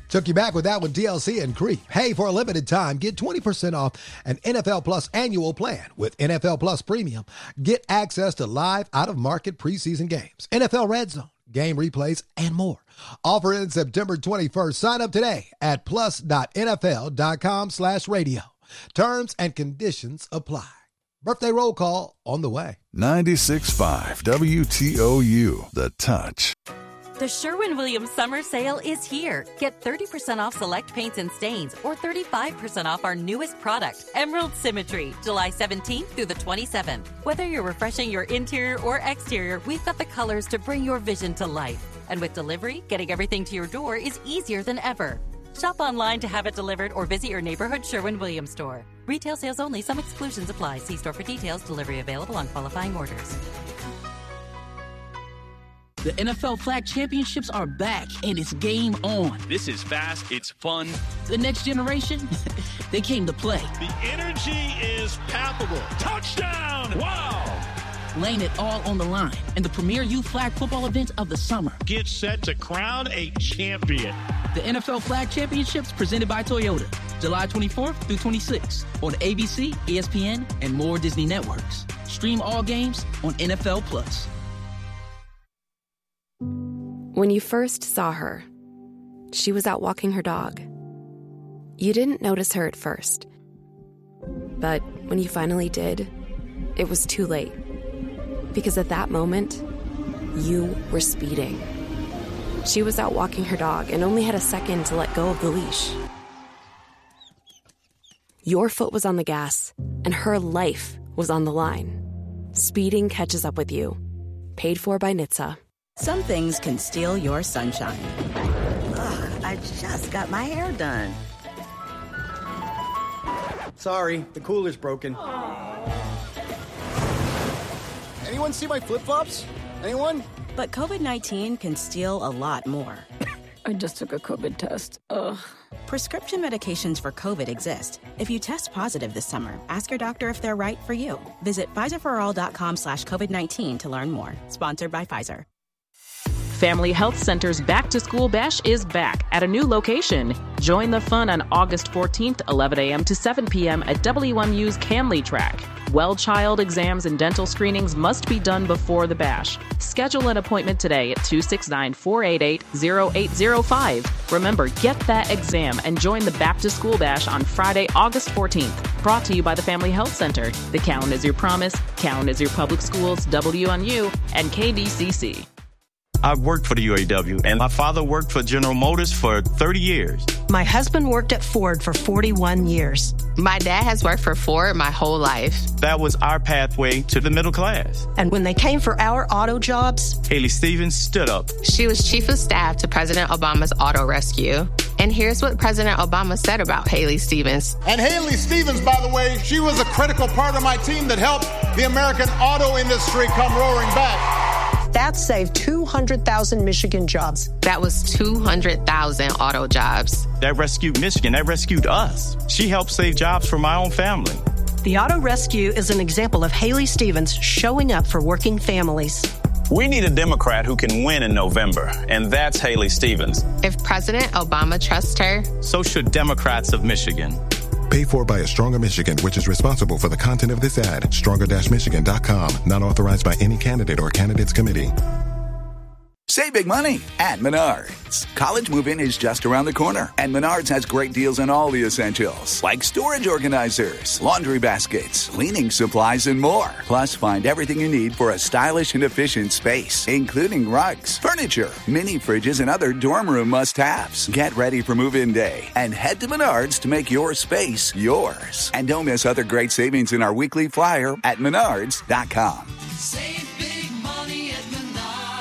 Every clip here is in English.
Took you back with that one, TLC and Creep. Hey, for a limited time, get 20% off an NFL Plus annual plan. With NFL Plus Premium, get access to live, out-of-market preseason games, NFL Red Zone, game replays, and more. Offer ends September 21st. Sign up today at plus.nfl.com/radio. Terms and conditions apply. Birthday roll call on the way. 96.5 WTOU, The Touch. The Sherwin-Williams Summer Sale is here. Get 30% off select paints and stains or 35% off our newest product, Emerald Symmetry, July 17th through the 27th. Whether you're refreshing your interior or exterior, we've got the colors to bring your vision to life. And with delivery, getting everything to your door is easier than ever. Shop online to have it delivered or visit your neighborhood Sherwin-Williams store. Retail sales only. Some exclusions apply. See store for details. Delivery available on qualifying orders. The NFL Flag Championships are back, and it's game on. This is fast. It's fun. The next generation, they came to play. The energy is palpable. Touchdown! Wow! Laying it all on the line in the premier youth flag football event of the summer. Get set to crown a champion. The NFL Flag Championships presented by Toyota, July 24th through 26th on ABC, ESPN, and more Disney networks. Stream all games on NFL Plus. When you first saw her, she was out walking her dog. You didn't notice her at first. But when you finally did, it was too late. Because at that moment, you were speeding. She was out walking her dog and only had a second to let go of the leash. Your foot was on the gas, and her life was on the line. Speeding catches up with you. Paid for by NHTSA. Some things can steal your sunshine. Ugh, I just got my hair done. Sorry, the cooler's broken. Anyone see my flip-flops? Anyone? But COVID-19 can steal a lot more. I just took a COVID test. Ugh. Prescription medications for COVID exist. If you test positive this summer, ask your doctor if they're right for you. Visit PfizerForAll.com/COVID-19 to learn more. Sponsored by Pfizer. Family Health Center's Back to School Bash is back at a new location. Join the fun on August 14th, 11 a.m. to 7 p.m. at WMU's Canley Track. Well-child exams and dental screenings must be done before the bash. Schedule an appointment today at 269-488-0805. Remember, get that exam and join the Back to School Bash on Friday, August 14th. Brought to you by the Family Health Center. The Count is your promise. Count is your public schools, WMU, and KDCC. I've worked for the UAW, and my father worked for General Motors for 30 years. My husband worked at Ford for 41 years. My dad has worked for Ford my whole life. That was our pathway to the middle class. And when they came for our auto jobs, Haley Stevens stood up. She was chief of staff to President Obama's auto rescue. And here's what President Obama said about Haley Stevens. And Haley Stevens, by the way, she was a critical part of my team that helped the American auto industry come roaring back. That saved 200,000 Michigan jobs. That was 200,000 auto jobs. That rescued Michigan. That rescued us. She helped save jobs for my own family. The auto rescue is an example of Haley Stevens showing up for working families. We need a Democrat who can win in November, and that's Haley Stevens. If President Obama trusts her, so should Democrats of Michigan. Paid for by A Stronger Michigan, which is responsible for the content of this ad. Stronger-Michigan.com. Not authorized by any candidate or candidates committee. Save big money at Menards. College move-in is just around the corner, and Menards has great deals on all the essentials, like storage organizers, laundry baskets, cleaning supplies, and more. Plus, find everything you need for a stylish and efficient space, including rugs, furniture, mini fridges, and other dorm room must-haves. Get ready for move-in day and head to Menards to make your space yours. And don't miss other great savings in our weekly flyer at Menards.com. Save big money at Menards.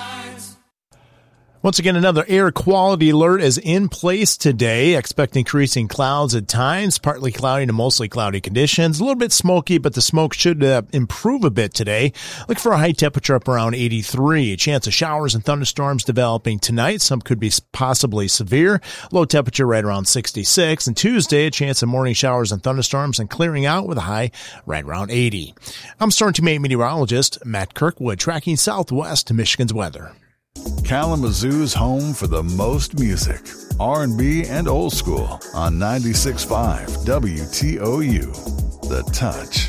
Once again, another air quality alert is in place today. Expect increasing clouds at times, partly cloudy to mostly cloudy conditions. A little bit smoky, but the smoke should improve a bit today. Look for a high temperature up around 83. A chance of showers and thunderstorms developing tonight. Some could be possibly severe. Low temperature right around 66. And Tuesday, a chance of morning showers and thunderstorms and clearing out with a high right around 80. I'm Storm Team 8 meteorologist Matt Kirkwood, tracking southwest Michigan's weather. Kalamazoo's home for the most music, R&B, and old school on 96.5 WTOU. The Touch.